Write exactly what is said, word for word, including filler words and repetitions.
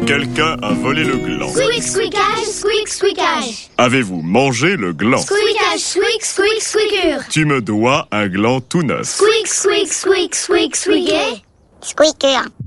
Quelqu'un a volé le gland. Squeak, squeakage, squeak, squeakage. Avez-vous mangé le gland? Squeakage, squeak, squeak, squeaker. Tu me dois un gland tout neuf. Squeak, squeak, squeak, squeak, squeaker. Squeaker.